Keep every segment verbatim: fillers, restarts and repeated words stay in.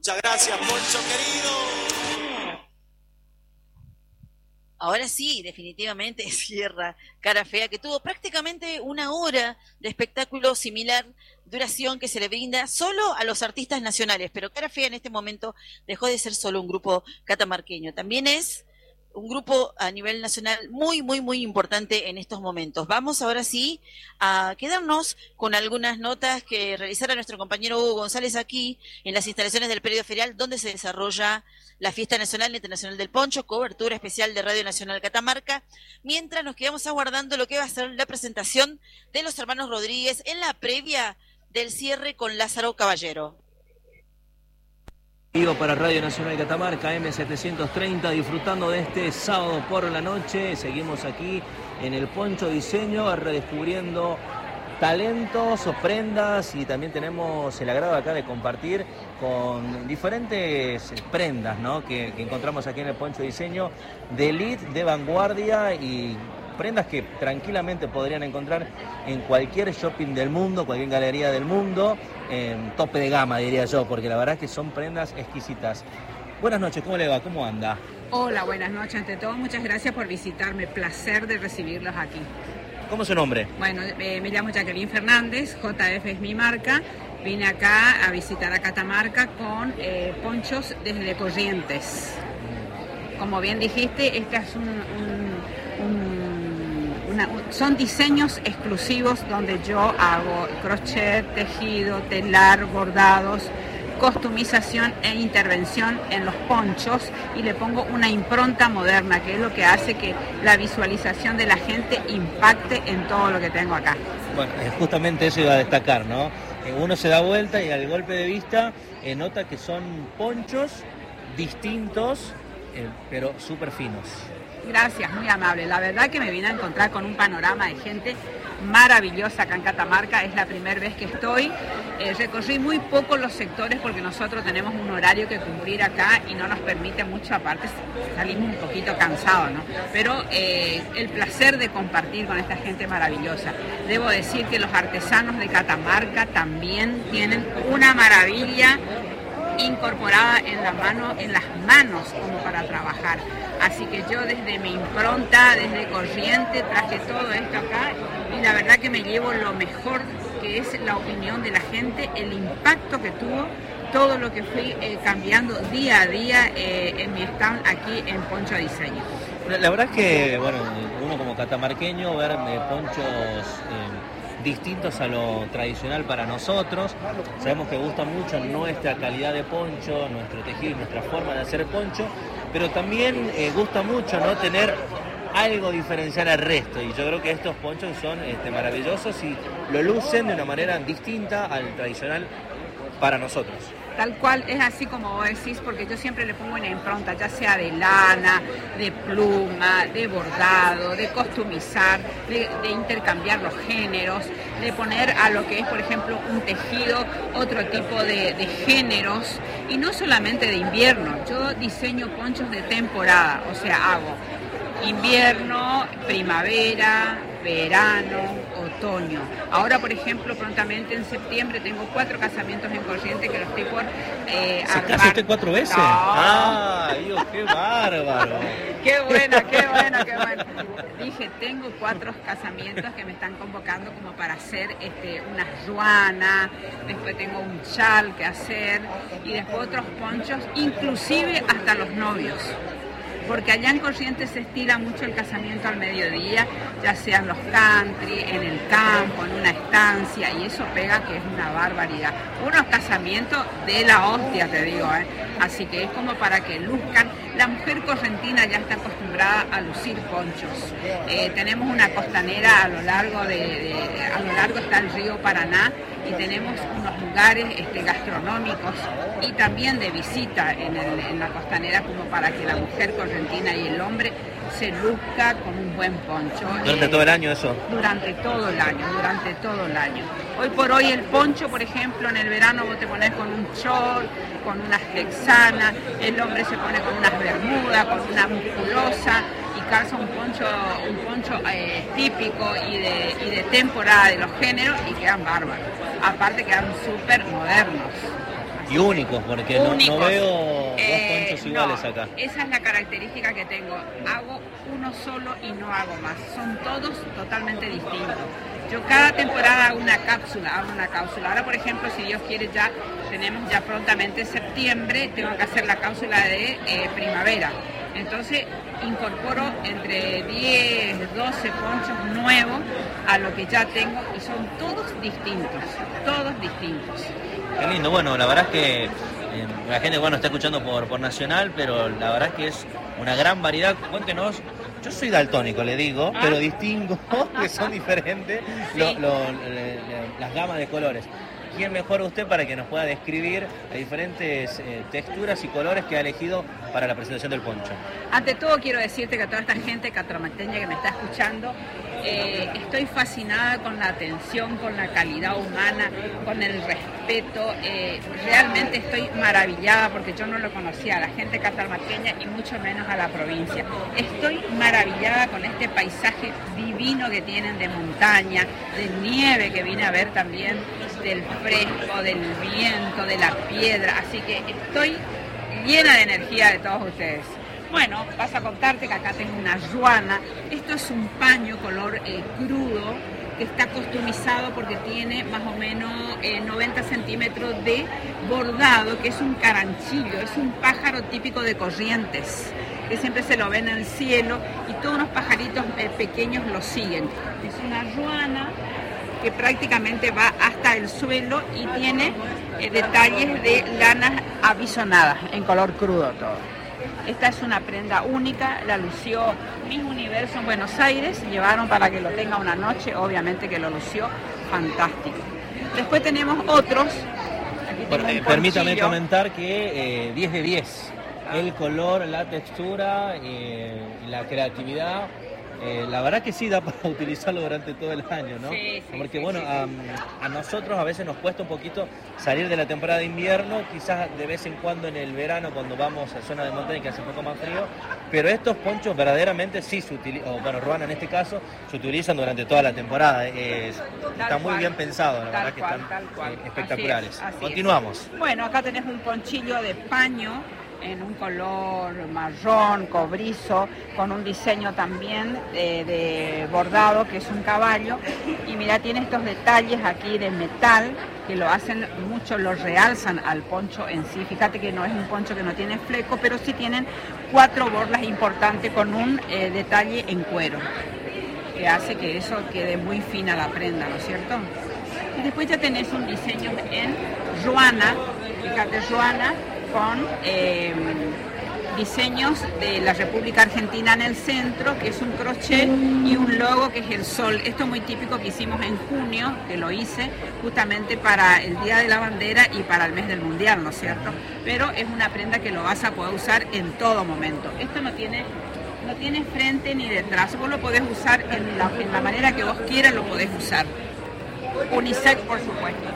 Muchas gracias, Poncho querido. Ahora sí, definitivamente cierra Cara Fea, que tuvo prácticamente una hora de espectáculo similar duración que se le brinda solo a los artistas nacionales, pero Cara Fea en este momento dejó de ser solo un grupo catamarqueño, también es un grupo a nivel nacional muy, muy, muy importante en estos momentos. Vamos ahora sí a quedarnos con algunas notas que realizara nuestro compañero Hugo González aquí en las instalaciones del Predio Ferial, donde se desarrolla la Fiesta Nacional e Internacional del Poncho, cobertura especial de Radio Nacional Catamarca, mientras nos quedamos aguardando lo que va a ser la presentación de los hermanos Rodríguez en la previa del cierre con Lázaro Caballero. Para Radio Nacional Catamarca, eme setecientos treinta, disfrutando de este sábado por la noche. Seguimos aquí en el Poncho Diseño, redescubriendo talentos o prendas, y también tenemos el agrado acá de compartir con diferentes prendas, ¿no?, que, que encontramos aquí en el Poncho Diseño, de elite, de vanguardia, y prendas que tranquilamente podrían encontrar en cualquier shopping del mundo, cualquier galería del mundo, en tope de gama, diría yo, porque la verdad es que son prendas exquisitas. Buenas noches, ¿cómo le va? ¿Cómo anda? Hola, buenas noches. Ante todo, muchas gracias por visitarme. Placer de recibirlos aquí. ¿Cómo es su nombre? Bueno, eh, me llamo Jacqueline Fernández, J F es mi marca. Vine acá a visitar a Catamarca con eh, ponchos desde Corrientes. Como bien dijiste, este es un... un, un Una, son diseños exclusivos donde yo hago crochet, tejido, telar, bordados, costumización e intervención en los ponchos, y le pongo una impronta moderna, que es lo que hace que la visualización de la gente impacte en todo lo que tengo acá. Bueno, justamente eso iba a destacar, ¿no? Uno se da vuelta y al golpe de vista eh, nota que son ponchos distintos, eh, pero súper finos. Gracias, muy amable. La verdad que me vine a encontrar con un panorama de gente maravillosa acá en Catamarca. Es la primera vez que estoy. Eh, recorrí muy poco los sectores porque nosotros tenemos un horario que cumplir acá y no nos permite mucho, aparte salimos un poquito cansados, ¿no? Pero eh, el placer de compartir con esta gente maravillosa. Debo decir que los artesanos de Catamarca también tienen una maravilla incorporada en la mano, en las manos, como para trabajar. Así que yo desde mi impronta, desde Corriente, traje todo esto acá, y la verdad que me llevo lo mejor, que es la opinión de la gente, el impacto que tuvo, todo lo que fui eh, cambiando día a día eh, en mi stand aquí en Poncho Diseño. La verdad es que, bueno, uno como catamarqueño, ver eh, ponchos eh, distintos a lo tradicional para nosotros, sabemos que gusta mucho nuestra calidad de poncho, nuestro tejido, nuestra forma de hacer poncho, pero también eh, gusta mucho, ¿no?, tener algo diferencial al resto, y yo creo que estos ponchos son este, maravillosos y lo lucen de una manera distinta al tradicional para nosotros. Tal cual, es así como vos decís, porque yo siempre le pongo una impronta, ya sea de lana, de pluma, de bordado, de costumizar, de, de intercambiar los géneros, de poner a lo que es, por ejemplo, un tejido, otro tipo de, de géneros, y no solamente de invierno. Yo diseño ponchos de temporada, o sea, hago invierno, primavera, verano, otoño. Ahora, por ejemplo, prontamente en septiembre tengo cuatro casamientos en Corrientes que los estoy por eh, ¿Se casa usted cuatro veces? No. ¡Ah, Dios, qué bárbaro! ¡Qué bueno, qué bueno, qué bueno! Dije, tengo cuatro casamientos que me están convocando como para hacer este, una ruana, después tengo un chal que hacer, y después otros ponchos, inclusive hasta los novios. Porque allá en Corrientes se estila mucho el casamiento al mediodía, ya sean los country, en el campo, en una estancia, y eso pega que es una barbaridad. Unos casamientos de la hostia, te digo, ¿eh? Así que es como para que luzcan. La mujer correntina ya está acostumbrada a lucir ponchos. Eh, tenemos una costanera a lo largo de, de, a lo largo está el río Paraná, y tenemos unos lugares este, gastronómicos y también de visita en, el, en la costanera, como para que la mujer correntina y el hombre se luzca con un buen poncho. ¿Durante eh, todo el año eso? Durante todo el año, durante todo el año. Hoy por hoy el poncho, por ejemplo, en el verano vos te pones con un short, con unas texanas, el hombre se pone con unas bermudas, con una musculosa, y calza un poncho, un poncho eh, típico y de, y de temporada de los géneros, y quedan bárbaros. Aparte quedan súper modernos. Y únicos, porque no, no veo Eh, dos ponchos iguales no, acá. Esa es la característica que tengo. Hago uno solo y no hago más. Son todos totalmente distintos. Yo cada temporada hago una cápsula, hago una cápsula. Ahora, por ejemplo, si Dios quiere, ya tenemos ya prontamente septiembre, tengo que hacer la cápsula de eh, primavera. Entonces incorporo entre diez, doce ponchos nuevos a lo que ya tengo y son todos distintos, todos distintos. Qué lindo, bueno, la verdad es que eh, la gente bueno está escuchando por, por Nacional, pero la verdad es que es una gran variedad. Cuéntenos, yo soy daltónico, le digo, ¿Ah? pero distingo que son diferentes Sí. lo- lo- le- le- las gamas de colores. ¿Quién mejor usted para que nos pueda describir las diferentes eh, texturas y colores que ha elegido para la presentación del poncho? Ante todo quiero decirte que a toda esta gente catramateña que me está escuchando, eh, estoy fascinada con la atención, con la calidad humana, con el respeto. Eh, realmente estoy maravillada porque yo no lo conocía a la gente catramateña y mucho menos a la provincia. Estoy maravillada con este paisaje divino que tienen de montaña, de nieve que vine a ver también, del fresco, del viento, de la piedra. Así que estoy llena de energía de todos ustedes. Bueno, vas a contarte que acá tengo una ruana. Esto es un paño color eh, crudo que está customizado porque tiene más o menos eh, noventa centímetros de bordado, que es un caranchillo, es un pájaro típico de Corrientes, que siempre se lo ven en el cielo y todos los pajaritos eh, pequeños lo siguen. Es una ruana que prácticamente va hasta el suelo y tiene eh, detalles de lanas abisonadas en color crudo todo. Esta es una prenda única, la lució Miss Universo en Buenos Aires, llevaron para que lo tenga una noche, obviamente que lo lució fantástico. Después tenemos otros. Aquí tengo Bueno, un eh, permítame ponchillo. comentar que eh, diez de diez. El color, la textura, eh, la creatividad. Eh, la verdad que sí da para utilizarlo durante todo el año, ¿no? Sí, sí, Porque sí, bueno, sí, a, sí. a nosotros a veces nos cuesta un poquito salir de la temporada de invierno, quizás de vez en cuando en el verano cuando vamos a zona de montaña que hace un poco más frío, pero estos ponchos verdaderamente sí se utilizan, o bueno, ruana en este caso, se utilizan durante toda la temporada. Es, está muy cual, bien pensado, la tal verdad que cual, están tal cual. eh, espectaculares. Así es, así es. Continuamos. Bueno, acá tenés un ponchillo de paño en un color marrón, cobrizo, con un diseño también eh, de bordado, que es un caballo. Y mira, tiene estos detalles aquí de metal que lo hacen mucho, lo realzan al poncho en sí. Fíjate que no es un poncho que no tiene fleco, pero sí tienen cuatro borlas importantes con un eh, detalle en cuero, que hace que eso quede muy fina la prenda, ¿no es cierto? Y después ya tenés un diseño en ruana, fíjate, ruana, con eh, diseños de la República Argentina en el centro, que es un crochet, y un logo que es el sol. Esto es muy típico que hicimos en junio, que lo hice justamente para el Día de la Bandera y para el mes del Mundial, ¿no es cierto? Pero es una prenda que lo vas a poder usar en todo momento. Esto no tiene, no tiene frente ni detrás, vos lo podés usar en la, en la manera que vos quieras, lo podés usar. Unisex, por supuesto.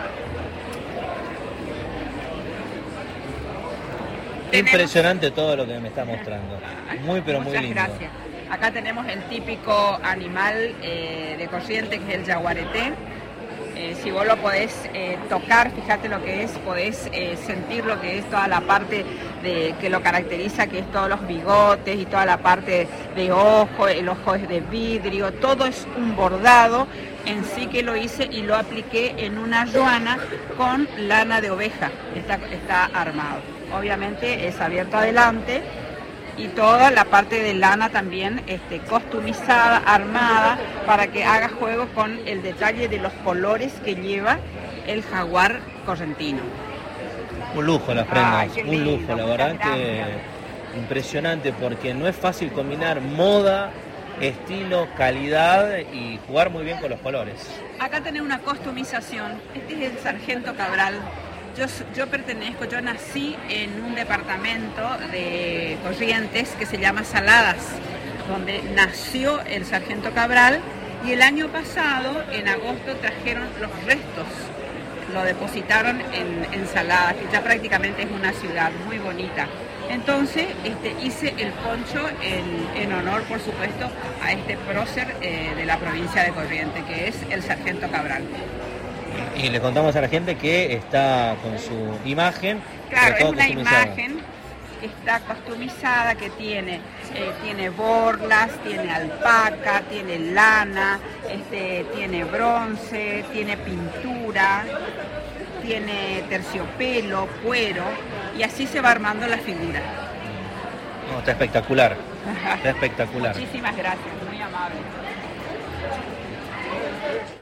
Impresionante todo lo que me está mostrando. Muy, pero muy Muchas lindo. gracias. Acá tenemos el típico animal eh, de Corrientes, que es el yaguareté. Eh, si vos lo podés eh, tocar, fíjate lo que es, podés eh, sentir lo que es toda la parte de, que lo caracteriza, que es todos los bigotes y toda la parte de ojo, el ojo es de vidrio, todo es un bordado en sí que lo hice y lo apliqué en una ruana con lana de oveja, está, está armado. Obviamente es abierto adelante y toda la parte de lana también este, costumizada, armada, para que haga juego con el detalle de los colores que lleva el jaguar correntino. Un lujo las prendas, Ay, qué un lindo, lujo, la muchas verdad gracias. que impresionante porque no es fácil combinar moda, estilo, calidad y jugar muy bien con los colores. Acá tenés una customización, este es el Sargento Cabral. Yo, yo pertenezco, yo nací en un departamento de Corrientes que se llama Saladas, donde nació el Sargento Cabral, y el año pasado, en agosto, trajeron los restos, lo depositaron en, en Saladas, que ya prácticamente es una ciudad muy bonita. Entonces este, hice el poncho en, en honor, por supuesto, a este prócer eh, de la provincia de Corrientes, que es el Sargento Cabral. Y le contamos a la gente que está con su imagen. Claro, es todo una customizado. imagen que está customizada, que tiene, eh, tiene borlas, tiene alpaca, tiene lana, este, tiene bronce, tiene pintura, tiene terciopelo, cuero, y así se va armando la figura. No, está espectacular. Está espectacular. Muchísimas gracias, muy amable.